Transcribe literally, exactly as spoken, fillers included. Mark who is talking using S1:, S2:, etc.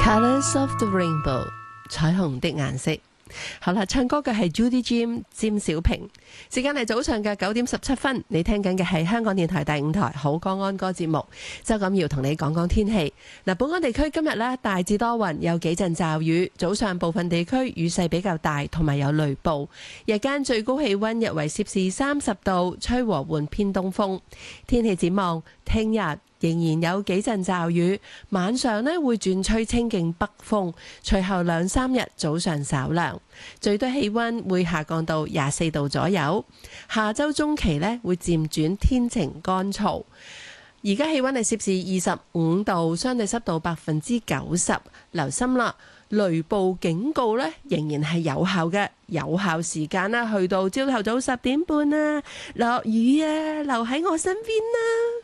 S1: Colors of the Rainbow， 彩虹的顏色。好啦，唱歌嘅係 Judy Jim 詹小平。時間係早上嘅九點十七分，你聽緊嘅係香港電台第五台好歌安歌節目。周錦耀同你講講天氣。嗱，本港地區今日呢大致多雲，有幾陣驟雨，早上部分地區雨勢比較大，同埋有雷暴。日間最高氣溫約為攝氏三十度，吹和緩偏東風。天氣展望，聽日仍然有幾陣驟雨，晚上呢會轉吹清勁北風，隨後兩三日早上稍涼，最低氣溫會下降到廿四度左右。下周中期呢會漸轉天晴乾燥。而家氣溫係攝氏二十五度，相對濕度百分之九十。留心啦，雷暴警告呢仍然係有效嘅，有效時間啦去到朝頭早十點半啦。落雨啊，留喺我身邊啦。